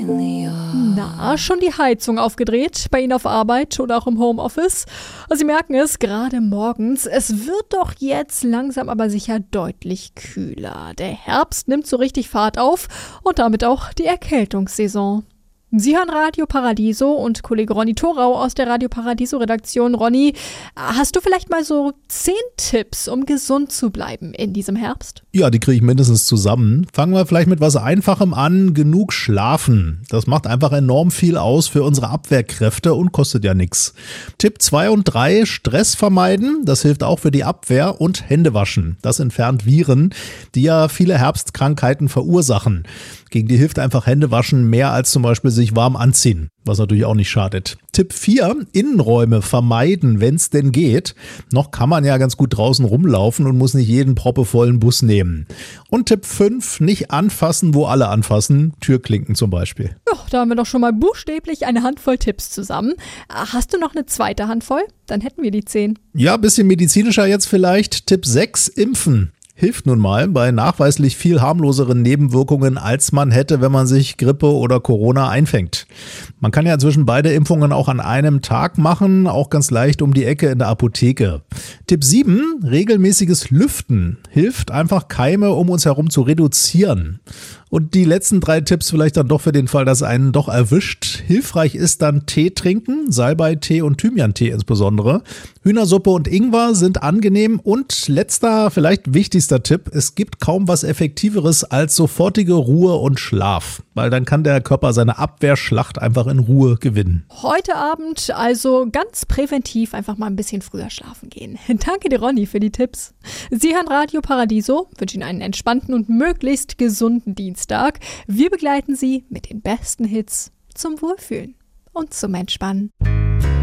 Na, schon die Heizung aufgedreht, bei Ihnen auf Arbeit oder auch im Homeoffice? Sie merken es, gerade morgens, es wird doch jetzt langsam aber sicher deutlich kühler. Der Herbst nimmt so richtig Fahrt auf und damit auch die Erkältungssaison. Sie hören Radio Paradiso und Kollege Ronny Thorau aus der Radio Paradiso-Redaktion. Ronny, hast du vielleicht mal so 10 Tipps, um gesund zu bleiben in diesem Herbst? Ja, die kriege ich mindestens zusammen. Fangen wir vielleicht mit was Einfachem an. Genug schlafen. Das macht einfach enorm viel aus für unsere Abwehrkräfte und kostet ja nichts. Tipp 2 und 3, Stress vermeiden. Das hilft auch für die Abwehr. Und Hände waschen. Das entfernt Viren, die ja viele Herbstkrankheiten verursachen. Gegen die hilft einfach Hände waschen mehr als zum Beispiel sich warm anziehen, was natürlich auch nicht schadet. Tipp 4, Innenräume vermeiden, wenn es denn geht. Noch kann man ja ganz gut draußen rumlaufen und muss nicht jeden proppevollen Bus nehmen. Und Tipp 5, nicht anfassen, wo alle anfassen, Türklinken zum Beispiel. Ja, da haben wir doch schon mal buchstäblich eine Handvoll Tipps zusammen. Hast du noch eine zweite Handvoll? Dann hätten wir die 10. Ja, bisschen medizinischer jetzt vielleicht. Tipp 6, impfen. Hilft nun mal bei nachweislich viel harmloseren Nebenwirkungen, als man hätte, wenn man sich Grippe oder Corona einfängt. Man kann ja inzwischen beide Impfungen auch an einem Tag machen, auch ganz leicht um die Ecke in der Apotheke. Tipp 7, regelmäßiges Lüften. Hilft einfach Keime um uns herum zu reduzieren. Und die letzten 3 Tipps vielleicht dann doch für den Fall, dass einen doch erwischt. Hilfreich ist dann Tee trinken, Salbeitee und Thymiantee insbesondere. Hühnersuppe und Ingwer sind angenehm. Und letzter, vielleicht wichtigster Tipp, es gibt kaum was Effektiveres als sofortige Ruhe und Schlaf. Weil dann kann der Körper seine Abwehrschlacht einfach in Ruhe gewinnen. Heute Abend also ganz präventiv einfach mal ein bisschen früher schlafen gehen. Danke dir, Ronny, für die Tipps. Sie hören Radio Paradiso, wünsche Ihnen einen entspannten und möglichst gesunden Dienstag. Wir begleiten Sie mit den besten Hits zum Wohlfühlen und zum Entspannen.